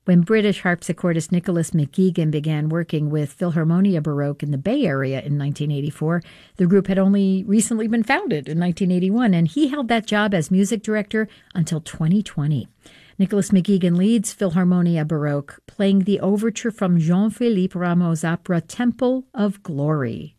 When British harpsichordist Nicholas McGeegan began working with Philharmonia Baroque in the Bay Area in 1984, the group had only recently been founded in 1981, and he held that job as music director until 2020. Nicholas McGeegan leads Philharmonia Baroque, playing the overture from Jean-Philippe Rameau's opera Temple of Glory.